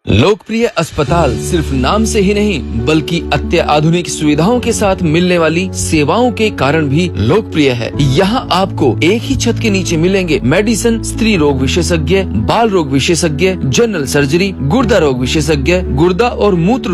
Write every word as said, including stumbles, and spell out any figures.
लोकप्रिय अस्पताल सिर्फ नाम से ही नहीं बल्कि अत्याधुनिक सुविधाओं के साथ मिलने वाली सेवाओं के कारण भी लोकप्रिय है। यहाँ आपको एक ही छत के नीचे मिलेंगे मेडिसिन, स्त्री रोग विशेषज्ञ, बाल रोग विशेषज्ञ, जनरल सर्जरी, गुर्दा रोग विशेषज्ञ, गुर्दा और मूत्र